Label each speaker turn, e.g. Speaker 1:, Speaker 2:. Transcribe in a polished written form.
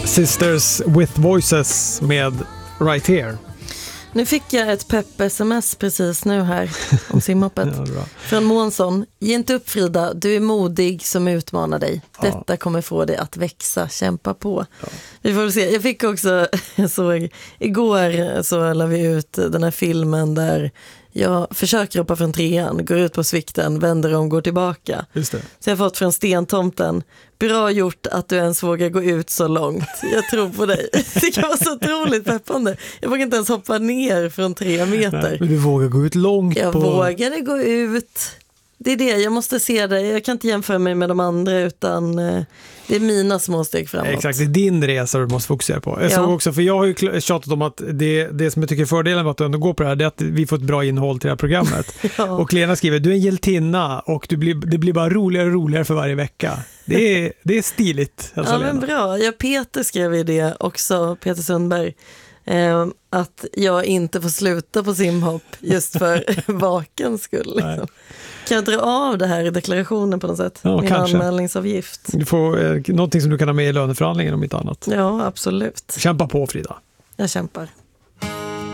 Speaker 1: Sisters with Voices med Right Here.
Speaker 2: Nu fick jag ett pepp-sms precis nu här om simhoppet.
Speaker 1: Ja,
Speaker 2: från Månsson. Ge inte upp, Frida, du är modig som utmanar dig. Detta kommer få dig att växa, kämpa på. Ja. Vi får se. Jag fick också, jag såg igår så la vi ut den här filmen där jag försöker hoppa från 3:an, går ut på svikten, vänder om, går tillbaka.
Speaker 1: Just det.
Speaker 2: Så jag har fått från Stentomten. Bra gjort att du ens vågar gå ut så långt. Jag tror på dig. Det kan vara så otroligt peppande. Jag vågar inte ens hoppa ner från 3 meter.
Speaker 1: Nej, men du vågar gå ut långt.
Speaker 2: Jag vågade gå ut. Det är det, jag måste se det. Jag kan inte jämföra mig med de andra utan det är mina små steg framåt.
Speaker 1: Exakt, det är din resa du måste fokusera på. Jag såg också, för jag har ju tjatat om att det som jag tycker är fördelen med att du ändå går på det här, det är att vi får ett bra innehåll till det här programmet. Och Lena skriver, du är en hjältinna och det blir bara roligare och roligare för varje vecka. Det är stiligt. Alltså,
Speaker 2: ja, men bra. Peter skrev i det också, Peter Sundberg, att jag inte får sluta på simhopp just för vakens skull. Liksom. Kan jag dra av det här i deklarationen på något sätt?
Speaker 1: Ja,
Speaker 2: min
Speaker 1: kanske.
Speaker 2: Anmälningsavgift.
Speaker 1: Du får någonting som du kan ha med i löneförhandlingen om inte annat.
Speaker 2: Ja, absolut.
Speaker 1: Kämpa på, Frida.
Speaker 2: Jag kämpar.